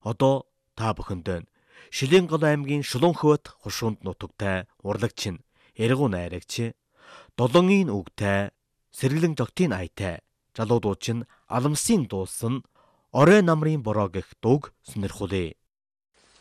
Одоо та бүхэнд Шилэнгол аймгийн Шулуунхөвөт хушуунд нутагтай урлагч нь Эргүү найрагч, Долонгийн үгтэй, Сэргэлэн жогтын аятай, Жалуудууч нь Аламсын дуулсан Орой намрын бороо гэх дууг сонирхуулъя.